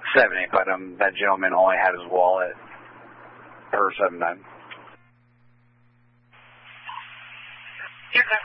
70, but that gentleman only had his wallet per 79. You're